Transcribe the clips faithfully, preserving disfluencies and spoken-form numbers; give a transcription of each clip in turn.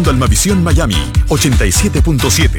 Almavisión Miami ochenta y siete punto siete.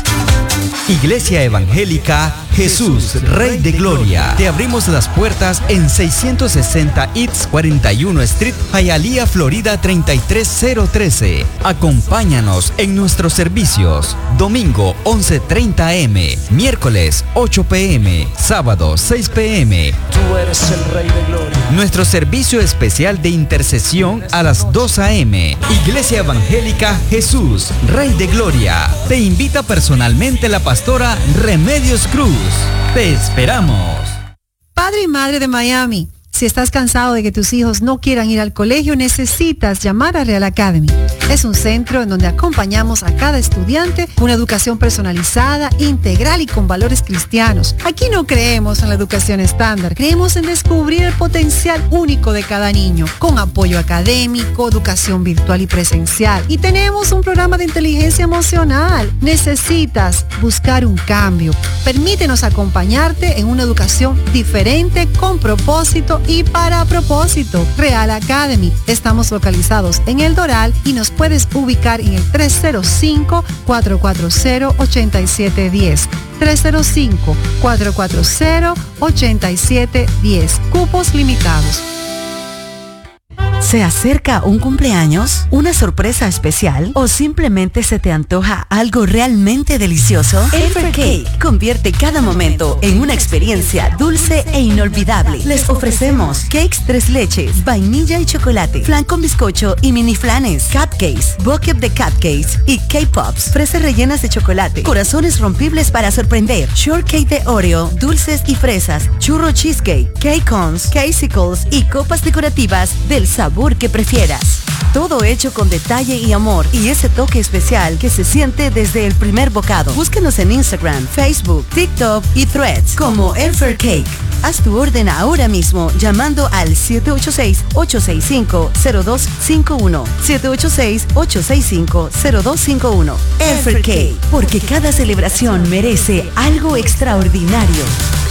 Iglesia Evangélica Jesús, Rey de Gloria. Te abrimos las puertas en seiscientos sesenta East cuarenta y uno Street, Hialeah, Florida treinta y tres cero trece. Acompáñanos en nuestros servicios. Domingo once treinta a eme, miércoles ocho pe eme, sábado seis pe eme. Tú eres el Rey de Gloria. Nuestro servicio especial de intercesión a las dos a eme. Iglesia Evangélica Jesús, Rey de Gloria. Te invita personalmente la pastora Remedios Cruz. Te esperamos. Padre y madre de Miami, si estás cansado de que tus hijos no quieran ir al colegio, necesitas llamar a Real Academy. Es un centro en donde acompañamos a cada estudiante con una educación personalizada, integral y con valores cristianos. Aquí no creemos en la educación estándar, creemos en descubrir el potencial único de cada niño, con apoyo académico, educación virtual y presencial. Y tenemos un programa de inteligencia emocional. Necesitas buscar un cambio. Permítenos acompañarte en una educación diferente, con propósito y para propósito. Real Academy. Estamos localizados en El Doral y nos puedes ubicar en el tres cero cinco, cuatro cuatro cero, ocho siete uno cero. tres cero cinco, cuatro cuatro cero, ocho siete uno cero. Cupos limitados. ¿Se acerca un cumpleaños, una sorpresa especial o simplemente se te antoja algo realmente delicioso? Elfer Cake convierte cada momento en una experiencia dulce e inolvidable. Les ofrecemos cakes tres leches, vainilla y chocolate, flan con bizcocho y mini flanes, cupcakes, bucket de cupcakes y K-Pops, fresas rellenas de chocolate, corazones rompibles para sorprender, shortcake de Oreo, dulces y fresas, churro cheesecake, cake cones, casicles y copas decorativas del sabor que prefieras. Todo hecho con detalle y amor y ese toque especial que se siente desde el primer bocado. Búscanos en Instagram, Facebook, TikTok y Threads como Elfer Cake. Haz tu orden ahora mismo llamando al siete ocho seis, ocho seis cinco, cero dos cinco uno. siete ocho seis, ocho seis cinco, cero dos cinco uno. Elfer Cake, porque cada celebración merece algo extraordinario.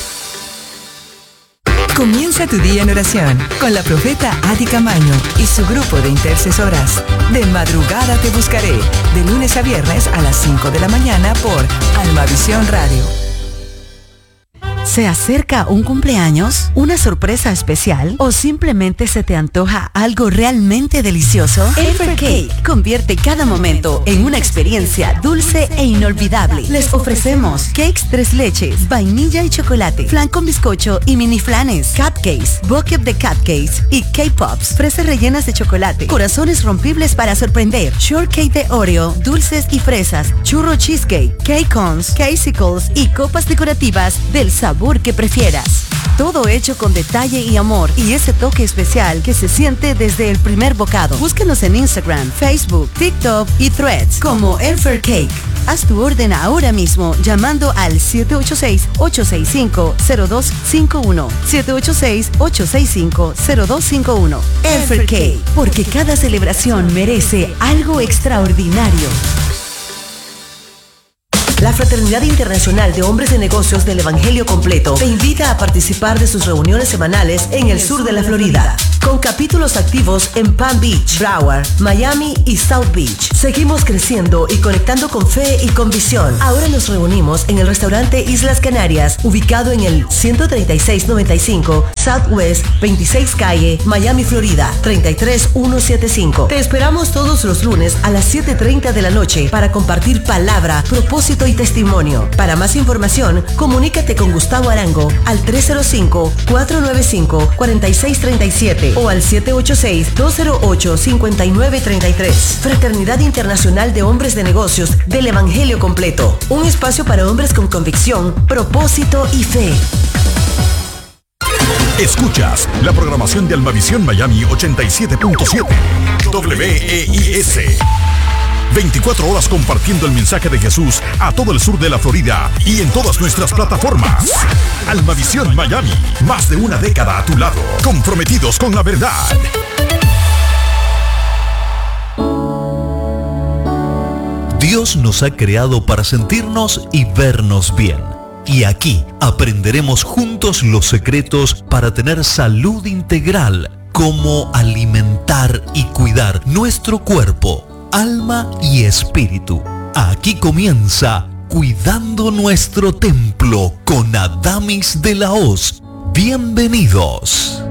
Comienza tu día en oración con la profeta Adi Camaño y su grupo de intercesoras. De madrugada te buscaré, de lunes a viernes a las cinco de la mañana por Almavisión Radio. ¿Se acerca un cumpleaños, una sorpresa especial o simplemente se te antoja algo realmente delicioso? Elfer Cake convierte cada momento en una experiencia dulce e inolvidable. Les ofrecemos cakes tres leches, vainilla y chocolate, flan con bizcocho y mini flanes, cupcakes, bucket de cupcakes y K-Pops, fresas rellenas de chocolate, corazones rompibles para sorprender, shortcake de Oreo, dulces y fresas, churro cheesecake, cake cones, casicles y copas decorativas del sabor que prefieras. Todo hecho con detalle y amor y ese toque especial que se siente desde el primer bocado. Búscanos en Instagram, Facebook, TikTok y Threads como Elfer Cake. Haz tu orden ahora mismo llamando al siete ocho seis, ocho seis cinco, cero dos cinco uno. siete ocho seis, ocho seis cinco, cero dos cinco uno. Elfer Cake, porque cada celebración merece algo extraordinario. La Fraternidad Internacional de Hombres de Negocios del Evangelio Completo te invita a participar de sus reuniones semanales en el sur de la Florida, con capítulos activos en Palm Beach, Broward, Miami y South Beach. Seguimos creciendo y conectando con fe y con visión. Ahora nos reunimos en el restaurante Islas Canarias, ubicado en el ciento treinta y seis noventa y cinco Southwest veintiséis Calle, Miami, Florida, treinta y tres mil ciento setenta y cinco. Te esperamos todos los lunes a las siete treinta de la noche para compartir palabra, propósito y testimonio. Para más información, comunícate con Gustavo Arango al tres cero cinco, cuatro nueve cinco, cuatro seis tres siete o al siete ocho seis, dos cero ocho, cinco nueve tres tres. Fraternidad Internacional de Hombres de Negocios del Evangelio Completo. Un espacio para hombres con convicción, propósito y fe. Escuchas la programación de Almavisión Miami ochenta y siete punto siete. W E I S. veinticuatro horas compartiendo el mensaje de Jesús a todo el sur de la Florida y en todas nuestras plataformas. Almavisión Miami, más de una década a tu lado, comprometidos con la verdad. Dios nos ha creado para sentirnos y vernos bien. Y aquí aprenderemos juntos los secretos para tener salud integral, cómo alimentar y cuidar nuestro cuerpo. alma y espíritu. Aquí comienza Cuidando Nuestro Templo con Adamis de la Hoz. Bienvenidos.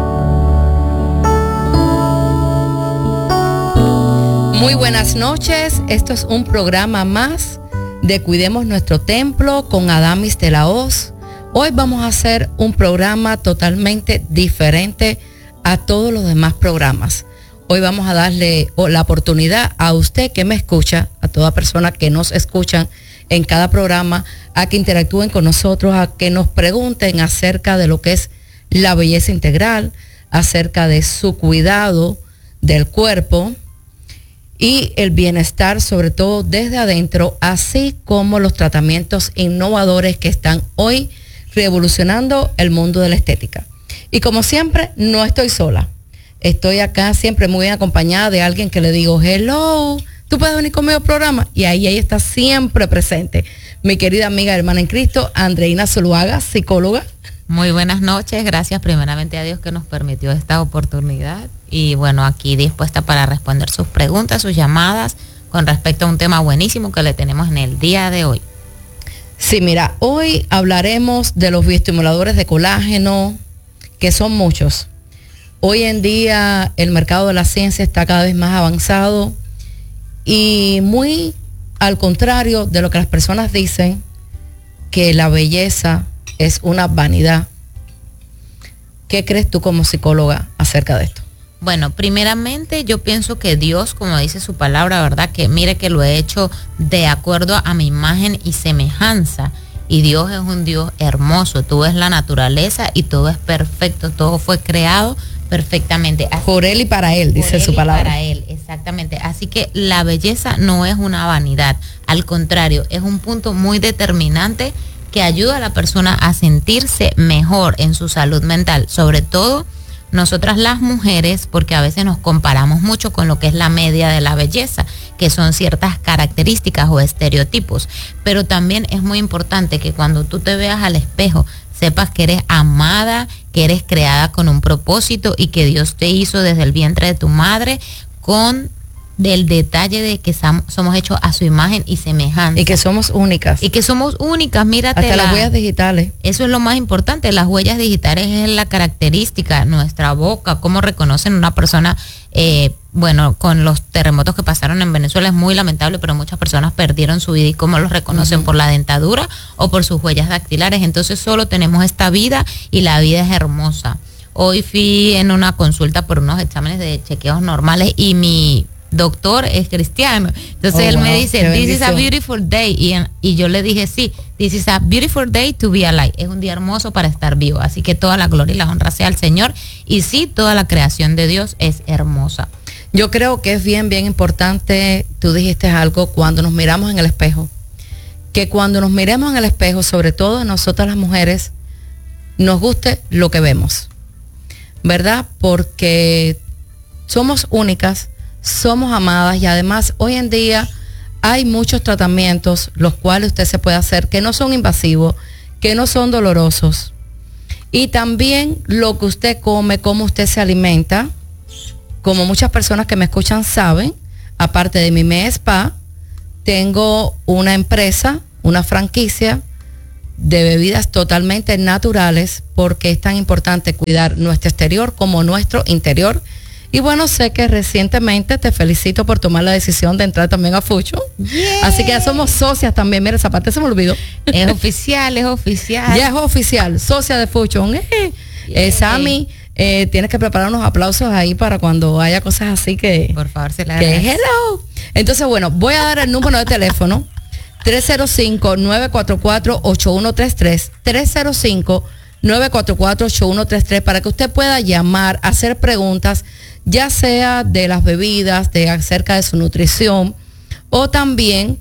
Muy buenas noches, esto es un programa más de Cuidemos Nuestro Templo con Adamis de la Hoz. Hoy vamos a hacer un programa totalmente diferente a todos los demás programas. Hoy vamos a darle la oportunidad a usted que me escucha, a toda persona que nos escuchan en cada programa, a que interactúen con nosotros, a que nos pregunten acerca de lo que es la belleza integral, acerca de su cuidado del cuerpo y el bienestar, sobre todo desde adentro, así como los tratamientos innovadores que están hoy revolucionando el mundo de la estética. Y como siempre, no estoy sola. Estoy acá siempre muy bien acompañada de alguien que le digo, hello, tú puedes venir conmigo al programa. Y ahí ella está siempre presente. Mi querida amiga, hermana en Cristo, Andreina Zuluaga, psicóloga. Muy buenas noches, gracias primeramente a Dios que nos permitió esta oportunidad. Y bueno, aquí dispuesta para responder sus preguntas, sus llamadas, con respecto a un tema buenísimo que le tenemos en el día de hoy. Sí, mira, hoy hablaremos de los bioestimuladores de colágeno, que son muchos. Hoy en día el mercado de la ciencia está cada vez más avanzado y muy al contrario de lo que las personas dicen, que la belleza es una vanidad. ¿Qué crees tú como psicóloga acerca de esto? Bueno, primeramente yo pienso que Dios, como dice su palabra, ¿verdad? Que mire que lo he hecho de acuerdo a mi imagen y semejanza. Y Dios es un Dios hermoso. Tú ves la naturaleza y todo es perfecto. Todo fue creado perfectamente. Así, por Él y para Él, dice él su palabra. Para Él, exactamente. Así que la belleza no es una vanidad. Al contrario, es un punto muy determinante que ayuda a la persona a sentirse mejor en su salud mental. Sobre todo nosotras las mujeres, porque a veces nos comparamos mucho con lo que es la media de la belleza, que son ciertas características o estereotipos. Pero también es muy importante que cuando tú te veas al espejo, sepas que eres amada, que eres creada con un propósito y que Dios te hizo desde el vientre de tu madre con del detalle de que somos hechos a su imagen y semejanza. Y que somos únicas. Y que somos únicas, mírate. Hasta la, las huellas digitales. Eso es lo más importante, las huellas digitales es la característica, nuestra boca, cómo reconocen una persona, eh, bueno, con los terremotos que pasaron en Venezuela es muy lamentable, pero muchas personas perdieron su vida y cómo los reconocen, uh-huh, por la dentadura o por sus huellas dactilares. Entonces solo tenemos esta vida y la vida es hermosa. Hoy fui en una consulta por unos exámenes de chequeos normales y mi doctor es cristiano, entonces oh, él wow, me dice this is a beautiful day y, y yo le dije sí, this is a beautiful day to be alive, es un día hermoso para estar vivo, así que toda la gloria y la honra sea al Señor y sí, toda la creación de Dios es hermosa. Yo creo que es bien bien importante, tú dijiste algo, cuando nos miramos en el espejo, que cuando nos miremos en el espejo, sobre todo nosotras las mujeres, nos guste lo que vemos, ¿verdad? Porque somos únicas, somos amadas y además hoy en día hay muchos tratamientos los cuales usted se puede hacer que no son invasivos, que no son dolorosos y también lo que usted come, cómo usted se alimenta, como muchas personas que me escuchan saben, aparte de mi M E Spa, tengo una empresa, una franquicia de bebidas totalmente naturales porque es tan importante cuidar nuestro exterior como nuestro interior. Y bueno, sé que recientemente te felicito por tomar la decisión de entrar también a Fusion. Yeah. Así que ya somos socias también. Mira, esa parte se me olvidó. Es oficial, es oficial. Ya es oficial, socia de Fusion. Eh, yeah. eh, Sammy, eh, tienes que preparar unos aplausos ahí para cuando haya cosas así que... Por favor, se la que hello. Entonces, bueno, voy a dar el número de teléfono. tres cero cinco, nueve cuatro cuatro, ocho uno tres tres. tres cero cinco, nueve cuatro cuatro, ocho uno tres tres para que usted pueda llamar, hacer preguntas, ya sea de las bebidas, de acerca de su nutrición, o también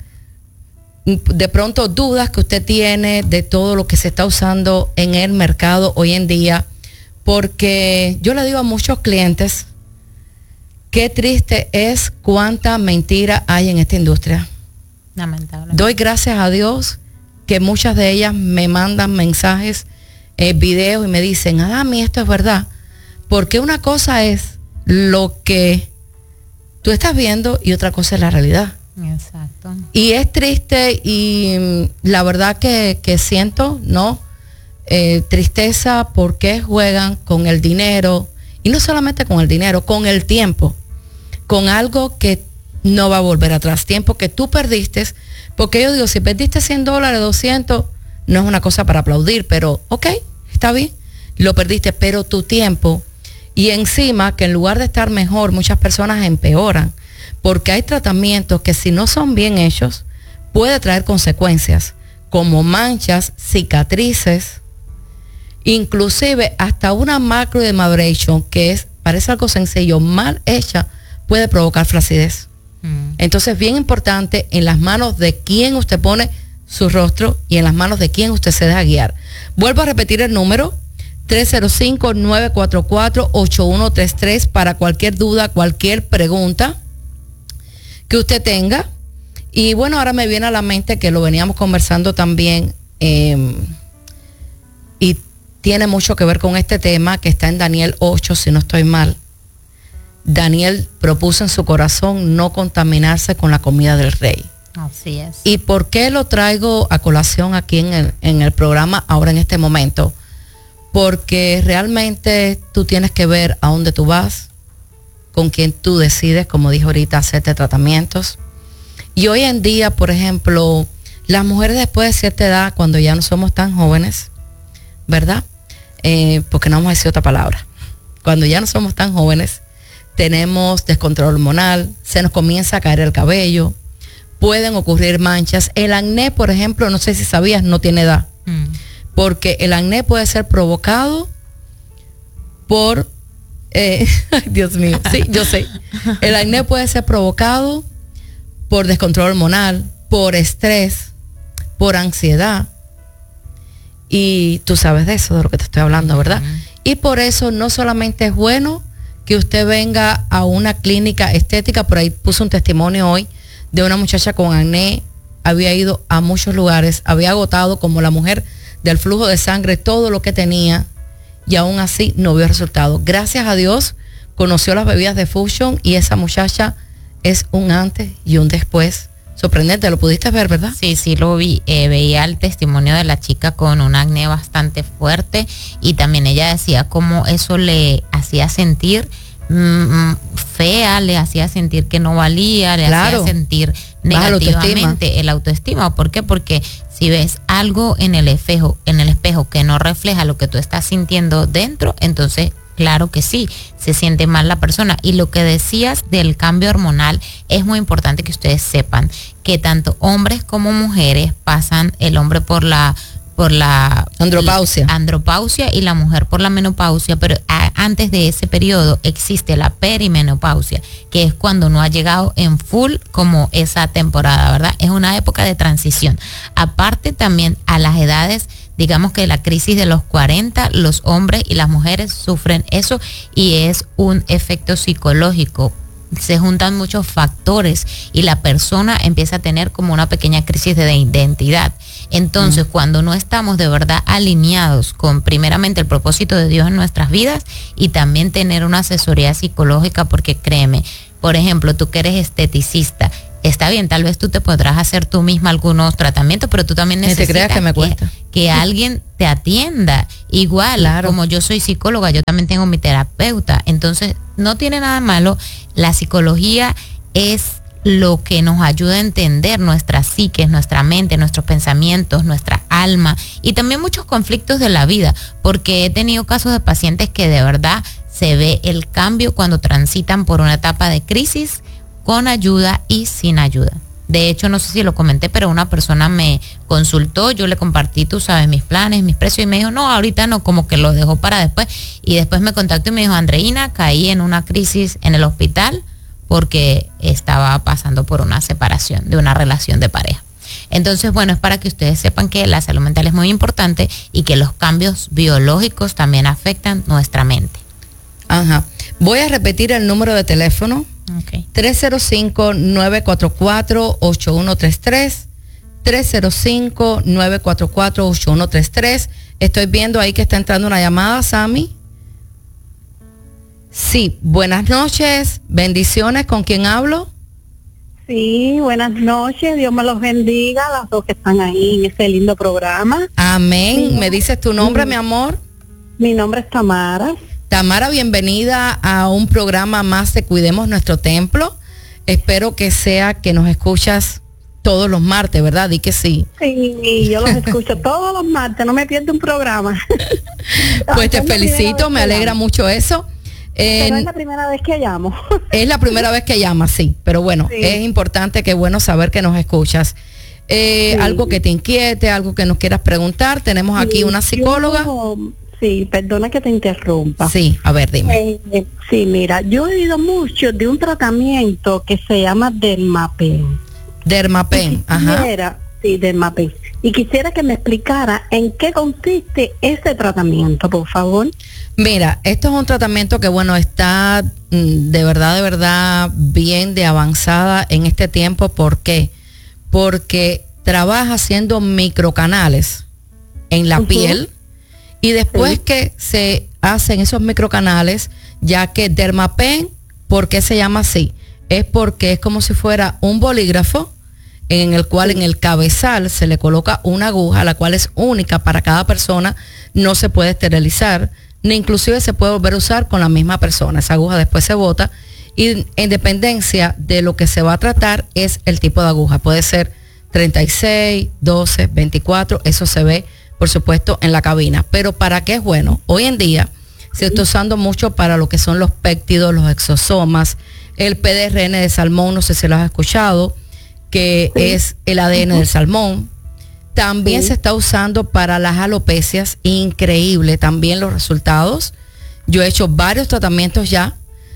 de pronto dudas que usted tiene de todo lo que se está usando en el mercado hoy en día, porque yo le digo a muchos clientes, qué triste es cuánta mentira hay en esta industria. Lamentable. Doy gracias a Dios que muchas de ellas me mandan mensajes, eh, videos y me dicen, ah, mí esto es verdad, porque una cosa es lo que tú estás viendo y otra cosa es la realidad. Exacto. Y es triste y la verdad que, que siento, ¿no? Eh, tristeza porque juegan con el dinero, y no solamente con el dinero, con el tiempo, con algo que no va a volver atrás, tiempo que tú perdiste, porque yo digo, si perdiste cien dólares, doscientos, no es una cosa para aplaudir, pero ok, está bien, lo perdiste, pero tu tiempo, y encima que en lugar de estar mejor, muchas personas empeoran, porque hay tratamientos que si no son bien hechos, puede traer consecuencias, como manchas, cicatrices, inclusive hasta una macrodermabrasion, que es, parece algo sencillo, mal hecha, puede provocar flacidez. Mm. Entonces, bien importante, en las manos de quién usted pone su rostro y en las manos de quién usted se deja guiar. Vuelvo a repetir el número, tres cero cinco, nueve cuatro cuatro, ocho uno tres tres, para cualquier duda, cualquier pregunta que usted tenga. Y bueno, ahora me viene a la mente que lo veníamos conversando también, eh, y tiene mucho que ver con este tema que está en Daniel ocho, si no estoy mal. Daniel propuso en su corazón no contaminarse con la comida del rey. Así es. ¿Y por qué lo traigo a colación aquí en el, en el programa ahora en este momento? Porque realmente tú tienes que ver a dónde tú vas, con quién tú decides, como dije ahorita, hacerte tratamientos. Y hoy en día, por ejemplo, las mujeres después de cierta edad, cuando ya no somos tan jóvenes, ¿verdad? Eh, porque no vamos a decir otra palabra. Cuando ya no somos tan jóvenes, tenemos descontrol hormonal, se nos comienza a caer el cabello, pueden ocurrir manchas. El acné, por ejemplo, no sé si sabías, no tiene edad. Mm. Porque el acné puede ser provocado por... Eh, Dios mío, sí, yo sé. El acné puede ser provocado por descontrol hormonal, por estrés, por ansiedad. Y tú sabes de eso, de lo que te estoy hablando, ¿verdad? Mm. Y por eso no solamente es bueno que usted venga a una clínica estética, por ahí puse un testimonio hoy de una muchacha con acné, había ido a muchos lugares, había agotado como la mujer del flujo de sangre todo lo que tenía y aún así no vio resultado. Gracias a Dios conoció las bebidas de Fusion y esa muchacha es un antes y un después. Sorprendente, ¿lo pudiste ver, verdad? Sí, sí lo vi, eh, veía el testimonio de la chica con un acné bastante fuerte y también ella decía cómo eso le hacía sentir mmm, fea, le hacía sentir que no valía, le claro. hacía sentir negativamente el autoestima. ¿Por qué? Porque si ves algo en el espejo, en el espejo que no refleja lo que tú estás sintiendo dentro, entonces claro que sí, se siente mal la persona. Y lo que decías del cambio hormonal, es muy importante que ustedes sepan que tanto hombres como mujeres pasan, el hombre por la por la andropausia. La andropausia y la mujer por la menopausia, pero a, antes de ese periodo existe la perimenopausia, que es cuando no ha llegado en full como esa temporada, ¿verdad? Es una época de transición. Aparte también a las edades, digamos que la crisis de los cuarenta, los hombres y las mujeres sufren eso y es un efecto psicológico. Se juntan muchos factores y la persona empieza a tener como una pequeña crisis de identidad. Entonces, mm. cuando no estamos de verdad alineados con primeramente el propósito de Dios en nuestras vidas y también tener una asesoría psicológica, porque créeme, por ejemplo, tú que eres esteticista, está bien, tal vez tú te podrás hacer tú misma algunos tratamientos, pero tú también necesitas te creas que, me cuesta. que, que alguien te atienda. Igual, claro. Como yo soy psicóloga, yo también tengo mi terapeuta. Entonces, no tiene nada malo. La psicología es lo que nos ayuda a entender nuestra psique, nuestra mente, nuestros pensamientos, nuestra alma y también muchos conflictos de la vida, porque he tenido casos de pacientes que de verdad se ve el cambio cuando transitan por una etapa de crisis con ayuda y sin ayuda. De hecho, no sé si lo comenté, pero una persona me consultó, yo le compartí, tú sabes, mis planes, mis precios, y me dijo, no, ahorita no, como que lo dejó para después. Y después me contactó y me dijo, Andreina, caí en una crisis en el hospital porque estaba pasando por una separación de una relación de pareja. Entonces, bueno, es para que ustedes sepan que la salud mental es muy importante y que los cambios biológicos también afectan nuestra mente. Ajá. Voy a repetir el número de teléfono. Okay. tres cero cinco, nueve cuatro cuatro, ocho uno tres tres, tres cero cinco, nueve cuatro cuatro, ocho uno tres tres. Estoy viendo ahí que está entrando una llamada, Sammy. Sí, buenas noches, bendiciones, ¿con quién hablo? Sí, buenas noches, Dios me los bendiga, las dos que están ahí en este lindo programa. Amén. Sí. ¿Me dices tu nombre, mi amor? Mi nombre es Tamara. Tamara, bienvenida a un programa más de Cuidemos Nuestro Templo. Espero que sea que nos escuchas todos los martes, ¿verdad? Di que sí. Sí, yo los escucho todos los martes, no me pierdo un programa. Pues te felicito, me alegra mucho eso. Pero es la primera vez que llamo. Es la primera vez que llamas, sí, pero bueno, sí. Es importante, que bueno saber que nos escuchas. Eh, sí. Algo que te inquiete, algo que nos quieras preguntar, tenemos aquí sí, una psicóloga. Yo, sí, perdona que te interrumpa. Sí, a ver, dime. Eh, sí, mira, yo he oído mucho de un tratamiento que se llama Dermapen. Dermapen, quisiera, ajá. Sí, Dermapen. Y quisiera que me explicara en qué consiste ese tratamiento, por favor. Mira, esto es un tratamiento que, bueno, está de verdad, de verdad bien de avanzada en este tiempo. ¿Por qué? Porque trabaja haciendo microcanales en la uh-huh. piel, y después sí. que se hacen esos microcanales, ya que Dermapen, ¿por qué se llama así? Es porque es como si fuera un bolígrafo en el cual en el cabezal se le coloca una aguja, la cual es única para cada persona, no se puede esterilizar, ni inclusive se puede volver a usar con la misma persona. Esa aguja después se bota, y en dependencia de lo que se va a tratar es el tipo de aguja. Puede ser treinta y seis, doce, veinticuatro, eso se ve por supuesto en la cabina. Pero ¿para qué es bueno? Hoy en día se está usando mucho para lo que son los péptidos, los exosomas, el P D R N de salmón, no sé si lo has escuchado, que sí. es el A D N uh-huh. del salmón. También sí. se está usando para las alopecias, increíble también los resultados. Yo he hecho varios tratamientos ya,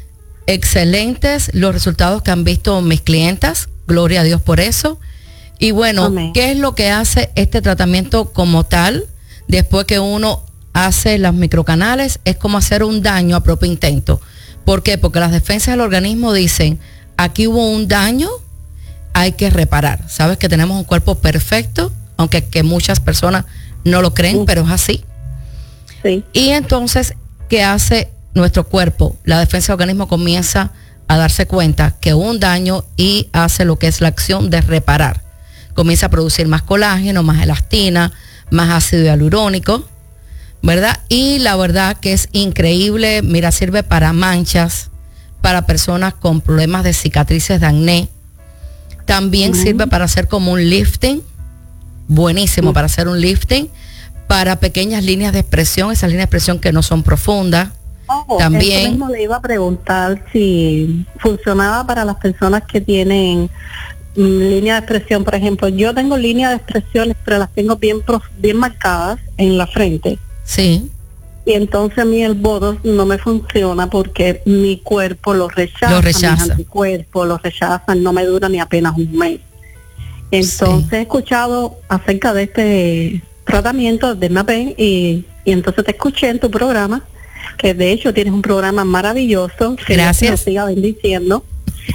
excelentes los resultados que han visto mis clientas, gloria a Dios por eso. Y bueno, Amén. ¿Qué es lo que hace este tratamiento como tal? Después que uno hace los microcanales, es como hacer un daño a propio intento. ¿Por qué? Porque las defensas del organismo dicen, aquí hubo un daño, hay que reparar. Sabes que tenemos un cuerpo perfecto, aunque que muchas personas no lo creen, sí. pero es así. Sí. Y entonces, ¿qué hace nuestro cuerpo? La defensa del organismo comienza a darse cuenta que hubo un daño y hace lo que es la acción de reparar. Comienza a producir más colágeno, más elastina, más ácido hialurónico, ¿verdad? Y la verdad que es increíble. Mira, sirve para manchas, para personas con problemas de cicatrices de acné. También uh-huh. sirve para hacer como un lifting, buenísimo uh-huh. para hacer un lifting, para pequeñas líneas de expresión, esas líneas de expresión que no son profundas. Oh, también eso mismo le iba a preguntar si funcionaba para las personas que tienen mm, línea de expresión. Por ejemplo, yo tengo líneas de expresiones, pero las tengo bien prof- bien marcadas en la frente. Sí. Y entonces a mí el Botox no me funciona porque mi cuerpo lo rechaza, lo rechaza. mis anticuerpos lo rechazan, no me dura ni apenas un mes. Entonces sí. he escuchado acerca de este tratamiento de Dermapen y, y entonces te escuché en tu programa, que de hecho tienes un programa maravilloso, que gracias, Dios te siga bendiciendo.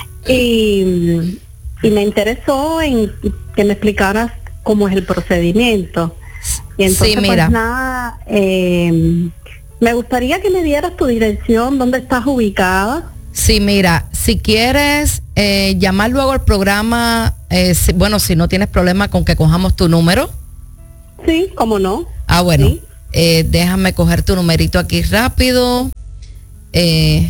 y, y me interesó en que me explicaras cómo es el procedimiento. Y entonces, sí, mira. pues nada, eh, me gustaría que me dieras tu dirección, dónde estás ubicada. Sí, mira, si quieres eh, llamar luego al programa, eh, si, bueno, si no tienes problema con que cojamos tu número. Sí, cómo no. Ah, bueno, sí. eh, déjame coger tu numerito aquí rápido, eh,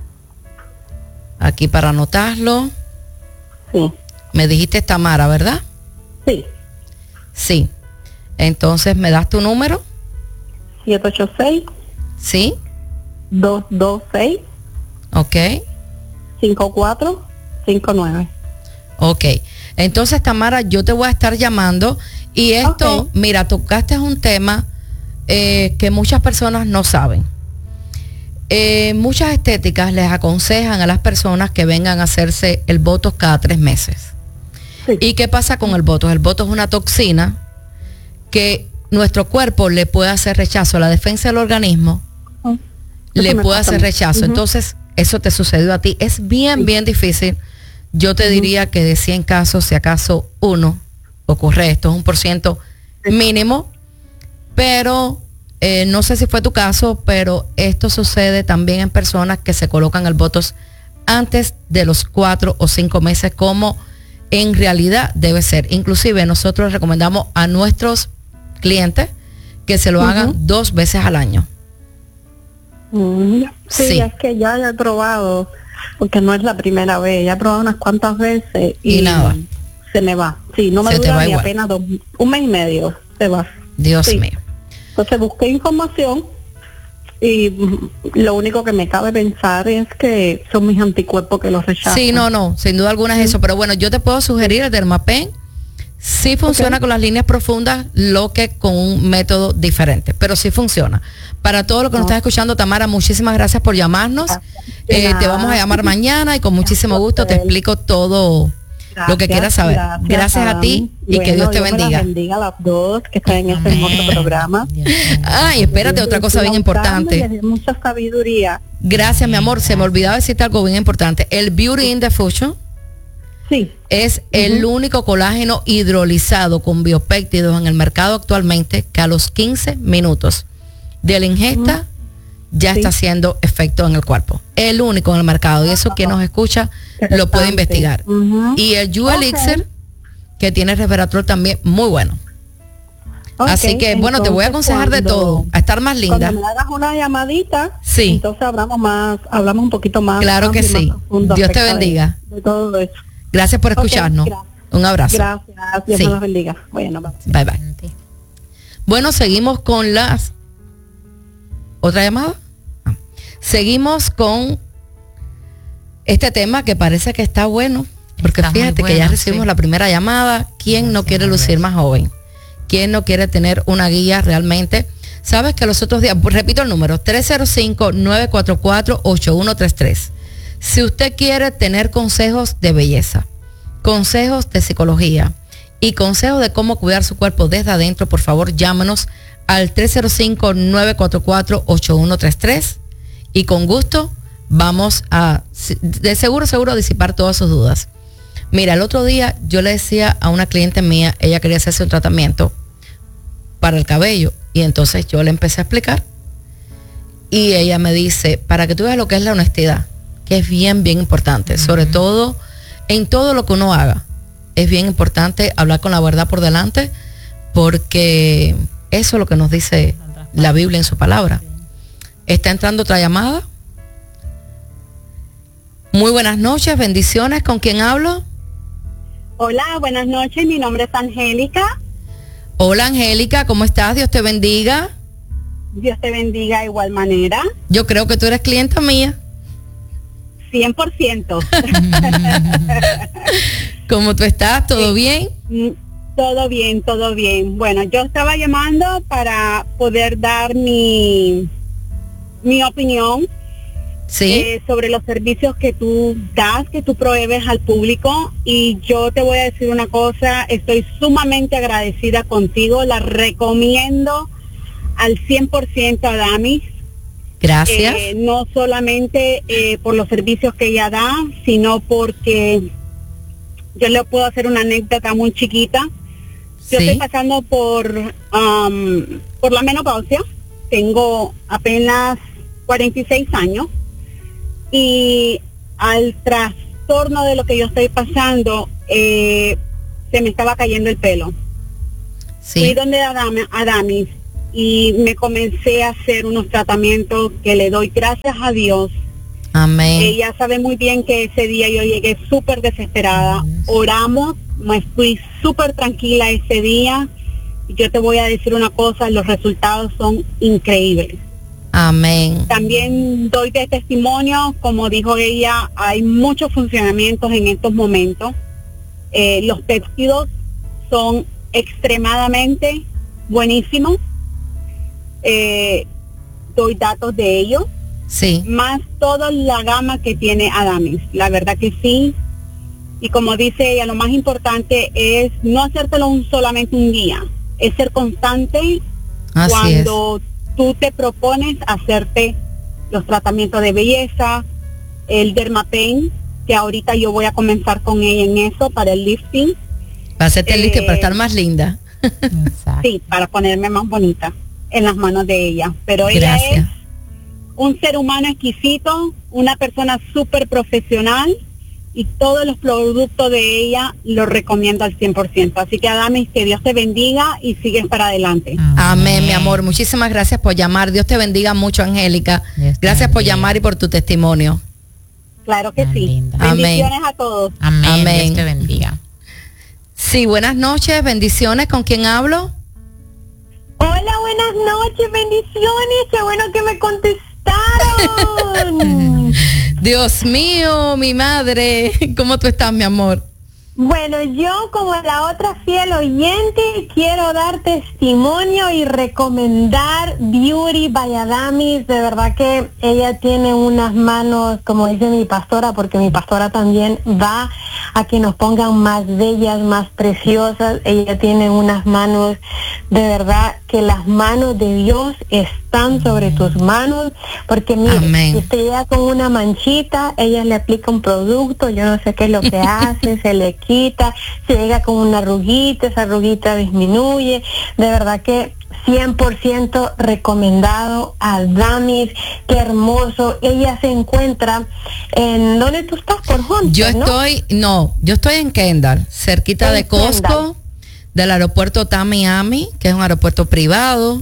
aquí para anotarlo. Sí. Me dijiste Tamara, ¿verdad? Sí. Sí. Entonces, ¿me das tu número? siete ocho seis. Sí. dos dos seis. Ok. cinco cuatro cinco nueve. Ok. Entonces, Tamara, yo te voy a estar llamando y esto, okay. mira, tocaste un tema eh, que muchas personas no saben. Eh, muchas estéticas les aconsejan a las personas que vengan a hacerse el Botox cada tres meses. Sí. ¿Y qué pasa con el Botox? El Botox es una toxina que nuestro cuerpo le puede hacer rechazo, la defensa del organismo oh, le puede hacer rechazo. Uh-huh. Entonces, eso te sucedió a ti. Es bien, sí. bien difícil. Yo te uh-huh. diría que de cien casos, si acaso uno ocurre esto, es un por ciento mínimo, pero eh, no sé si fue tu caso, pero esto sucede también en personas que se colocan el Botox antes de los cuatro o cinco meses, como en realidad debe ser. Inclusive nosotros recomendamos a nuestros clientes que se lo uh-huh. hagan dos veces al año. Mm, sí, sí, es que ya he probado, porque no es la primera vez, ya he probado unas cuantas veces y, y nada, se me va. Sí, no me se dura ni igual. Apenas dos, un mes y medio se va. Dios sí. mío. Entonces busqué información y lo único que me cabe pensar es que son mis anticuerpos que los rechazan. Sí, no, no, sin duda alguna es eso, pero bueno, yo te puedo sugerir el Dermapen. Sí funciona okay. con las líneas profundas, lo que con un método diferente, pero sí funciona. Para todo lo que no. nos estás escuchando, Tamara, muchísimas gracias por llamarnos. Eh, te vamos a llamar mañana y con muchísimo gusto te explico todo gracias, lo que quieras saber. Gracias, gracias a ti y bueno, que Dios te Dios bendiga. Dios bendiga a las dos que están en este hermoso programa. Ay, espérate, otra cosa bien importante. Mucha sabiduría. Gracias, mi amor. Se me olvidaba decirte algo bien importante. El Beauty in the Fusion. Sí. Es uh-huh. el único colágeno hidrolizado con biopéptidos en el mercado actualmente que a los quince minutos de la ingesta uh-huh. ya sí. está haciendo efecto en el cuerpo. El único en el mercado. Y eso quien nos escucha lo puede investigar. Uh-huh. Y el You okay. Elixir, que tiene resveratrol también muy bueno. Okay. Así que, bueno, entonces, te voy a aconsejar cuando, de todo, a estar más linda. Cuando me hagas una llamadita, sí. entonces hablamos más, hablamos un poquito más. Claro que sí. Dios te bendiga. De, de todo eso. Gracias por escucharnos. Okay, un abrazo. Gracias. Dios sí. nos bendiga. Bueno, bye bye. Bueno, seguimos con las... ¿Otra llamada? Ah. Seguimos con este tema que parece que está bueno. Porque está fíjate bueno, que ya recibimos sí. la primera llamada. ¿Quién no quiere lucir más joven? ¿Quién no quiere tener una guía realmente? Sabes que los otros días, repito el número, tres cero cinco, nueve cuatro cuatro, ocho uno tres tres. Si usted quiere tener consejos de belleza, consejos de psicología y consejos de cómo cuidar su cuerpo desde adentro, por favor, llámenos al tres cero cinco, nueve cuatro cuatro, ocho uno tres tres y con gusto vamos a, de seguro, seguro, disipar todas sus dudas. Mira, el otro día yo le decía a una cliente mía, ella quería hacerse un tratamiento para el cabello y entonces yo le empecé a explicar y ella me dice, para que tú veas lo que es la honestidad, que es bien, bien importante, uh-huh. sobre todo en todo lo que uno haga. Es bien importante hablar con la verdad por delante, porque eso es lo que nos dice la Biblia en su palabra. Está entrando otra llamada. Muy buenas noches, bendiciones. ¿Con quién hablo? Hola, buenas noches, mi nombre es Angélica. Hola, Angélica, ¿cómo estás? Dios te bendiga. Dios te bendiga de igual manera. Yo creo que tú eres clienta mía. cien por ciento. ¿Cómo tú estás? ¿Todo bien? Todo bien, todo bien. Bueno, yo estaba llamando para poder dar mi, mi opinión ¿sí? eh, sobre los servicios que tú das, que tú provees al público. Y yo te voy a decir una cosa, estoy sumamente agradecida contigo, la recomiendo al cien por ciento a Damis. Gracias. Eh, no solamente eh, por los servicios que ella da, sino porque yo le puedo hacer una anécdota muy chiquita. Yo ¿sí? estoy pasando por um, por la menopausia. Tengo apenas cuarenta y seis años y al trastorno de lo que yo estoy pasando eh, se me estaba cayendo el pelo. Sí. Fui donde Adam- Adamis y me comencé a hacer unos tratamientos que le doy gracias a Dios. Amén. Ella sabe muy bien que ese día yo llegué súper desesperada. Oramos, me fui súper tranquila ese día. Y yo te voy a decir una cosa, los resultados son increíbles. Amén. También doy de testimonio, como dijo ella, hay muchos funcionamientos en estos momentos. Eh, los péptidos son extremadamente buenísimos. Eh, doy datos de ellos. Sí. Más toda la gama que tiene Adamis, la verdad que sí. Y como dice ella, lo más importante es no hacértelo un, solamente un día, es ser constante. Así cuando es. Tú te propones hacerte los tratamientos de belleza, el Dermapen, que ahorita yo voy a comenzar con ella en eso para el lifting. Para hacerte eh, lifting, para estar más linda. Sí, para ponerme más bonita. en las manos de ella. Pero ella Gracias. es un ser humano exquisito, una persona súper profesional, y todos los productos de ella los recomiendo al cien por ciento. Así que Adamis, que Dios te bendiga y sigues para adelante. Amén, mi amor. Muchísimas gracias por llamar. Dios te bendiga mucho, Angélica. Dios te Gracias por bendiga. llamar y por tu testimonio. Claro que Tan sí. linda. Bendiciones a todos. Amén. Amén. Dios te bendiga. Sí, buenas noches, bendiciones. ¿Con quién hablo? Hola, buenas noches, bendiciones. Qué bueno que me contestaron. Dios mío, mi madre. ¿Cómo tú estás, mi amor? Bueno, yo como la otra fiel oyente quiero dar testimonio y recomendar Beauty by Adamis. De verdad que ella tiene unas manos, como dice mi pastora, porque mi pastora también va a que nos pongan más bellas, más preciosas. Ella tiene unas manos, de verdad que las manos de Dios están sobre tus manos, porque mire, Amén. si usted llega con una manchita, ella le aplica un producto, yo no sé qué es lo que hace, se le quita, si llega con una arruguita, esa arruguita disminuye. De verdad que cien por ciento recomendado a Adamis. Qué hermoso. Ella se encuentra en... ¿Dónde tú estás? Por Hunter, Yo ¿no? estoy, no, yo estoy en Kendall, cerquita En de Costco, Kendall. del aeropuerto Tamiami, que es un aeropuerto privado.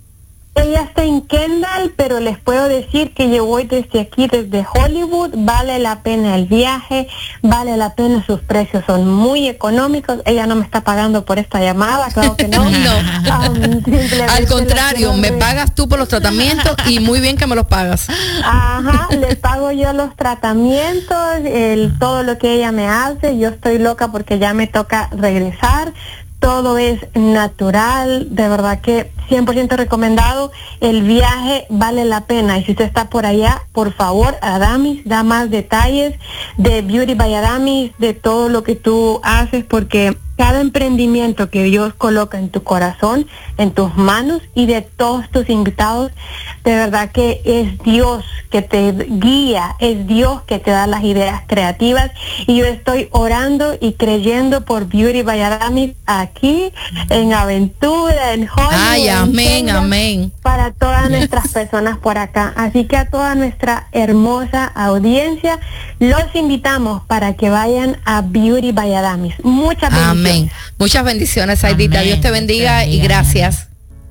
Ella está en Kendall, pero les puedo decir que yo voy desde aquí, desde Hollywood. Vale la pena el viaje, vale la pena, sus precios son muy económicos. Ella no me está pagando por esta llamada, claro que no. No. Um, simplemente Al contrario, la me quiero- pagas tú por los tratamientos y muy bien que me los pagas. Ajá, le pago yo los tratamientos, el, todo lo que ella me hace. Yo estoy loca porque ya me toca regresar. Todo es natural, de verdad que cien por ciento recomendado. El viaje vale la pena. Y si usted está por allá, por favor, Adamis, da más detalles de Beauty by Adamis, de todo lo que tú haces, porque cada emprendimiento que Dios coloca en tu corazón, en tus manos y de todos tus invitados, de verdad que es Dios que te guía, es Dios que te da las ideas creativas. Y yo estoy orando y creyendo por Beauty by Adamis aquí, en Aventura, en Hollywood. Ay, en amén, Kenia, amén. para todas nuestras personas por acá. Así que a toda nuestra hermosa audiencia, los invitamos para que vayan a Beauty by Adamis. Muchas bendiciones. Amén. Muchas bendiciones, Aidita. Amén. Dios te Dios te bendiga y bendiga, gracias.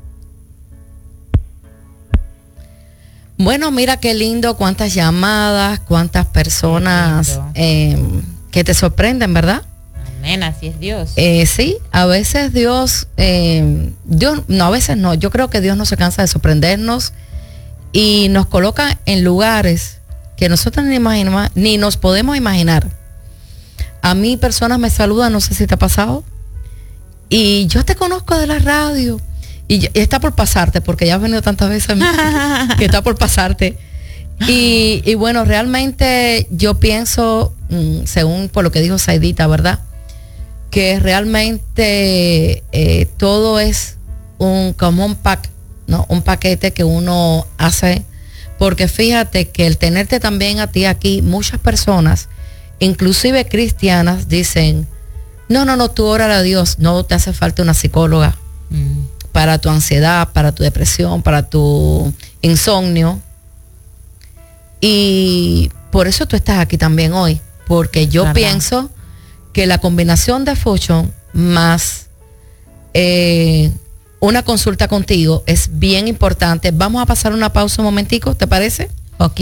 Bueno, mira qué lindo, cuántas llamadas, cuántas personas lindo. eh, que te sorprenden, ¿verdad? Amén, así es Dios. Eh, sí, a veces Dios, eh, Dios, no, a veces no, yo creo que Dios no se cansa de sorprendernos y nos coloca en lugares que nosotros ni, imagina- ni nos podemos imaginar. A mí personas me saludan, no sé si te ha pasado, y yo te conozco de la radio, y, ya- y está por pasarte, porque ya has venido tantas veces a mí, que está por pasarte. Y, y bueno, realmente yo pienso, mm, según por lo que dijo Saidita, ¿verdad?, que realmente eh, todo es un como un pack, ¿no? Un paquete que uno hace, porque fíjate que el tenerte también a ti aquí, muchas personas, inclusive cristianas, dicen, no, no, no, tú órale a Dios, no te hace falta una psicóloga Mm. para tu ansiedad, para tu depresión, para tu insomnio. Y por eso tú estás aquí también hoy, porque yo ¿Verdad? pienso que la combinación de Fusion más eh, una consulta contigo es bien importante. Vamos a pasar una pausa un momentico, ¿te parece?